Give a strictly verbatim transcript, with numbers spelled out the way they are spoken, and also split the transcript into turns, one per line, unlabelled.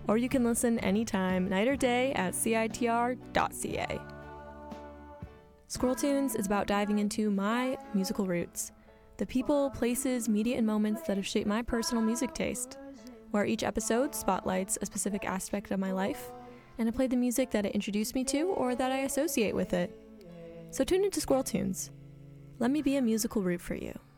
or you can listen anytime, night or day, at C I T R dot C A. Squirrel Tunes is about diving into my musical roots, the people, places, media, and moments that have shaped my personal music taste, where each episode spotlights a specific aspect of my life, and I play the music that it introduced me to or that I associate with it. So tune into Squirrel Tunes. Let me be a musical root for you.